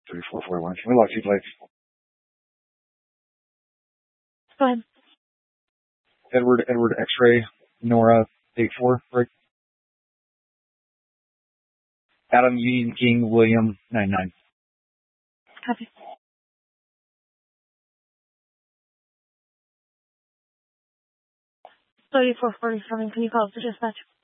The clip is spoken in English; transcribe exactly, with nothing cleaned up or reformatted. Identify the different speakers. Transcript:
Speaker 1: thirty-four forty-one. Can we lock two plates?
Speaker 2: Go ahead.
Speaker 1: Edward, Edward, X-ray, Nora, eight four, break. Adam, Union, King, William, nine nine.
Speaker 2: Copy. thirty-four forty-seven, can you call for dispatch?